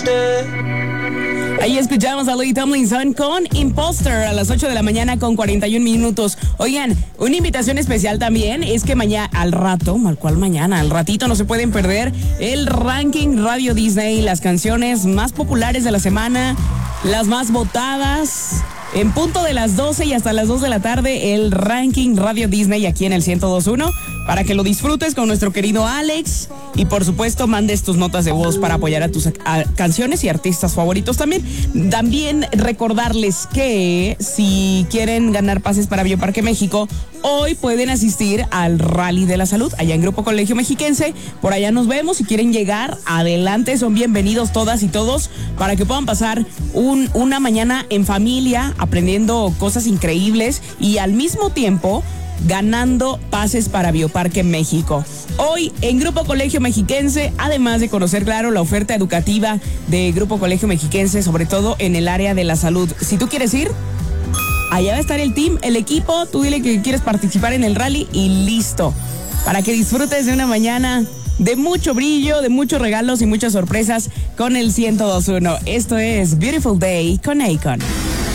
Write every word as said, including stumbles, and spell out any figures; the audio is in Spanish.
Ahí escuchamos a Louis Tomlinson con Imposter a las ocho de la mañana con cuarenta y un minutos. Oigan, una invitación especial también es que mañana, al rato, al cual mañana, al ratito no se pueden perder el ranking Radio Disney, las canciones más populares de la semana, las más votadas. En punto de las doce y hasta las dos de la tarde, el ranking Radio Disney aquí en el ciento dos punto uno, para que lo disfrutes con nuestro querido Alex y por supuesto mandes tus notas de voz para apoyar a tus a, canciones y artistas favoritos también. También recordarles que si quieren ganar pases para Bioparque México, hoy pueden asistir al Rally de la Salud allá en Grupo Colegio Mexiquense. Por allá nos vemos. Si quieren llegar, adelante, son bienvenidos todas y todos para que puedan pasar un, una mañana en familia aprendiendo cosas increíbles y al mismo tiempo ganando pases para Bioparque México. Hoy en Grupo Colegio Mexiquense, además de conocer, claro, la oferta educativa de Grupo Colegio Mexiquense, sobre todo en el área de la salud. Si tú quieres ir, allá va a estar el team, el equipo, tú dile que quieres participar en el rally y listo. Para que disfrutes de una mañana de mucho brillo, de muchos regalos y muchas sorpresas con el ciento dos punto uno. Esto es Beautiful Day con Akon.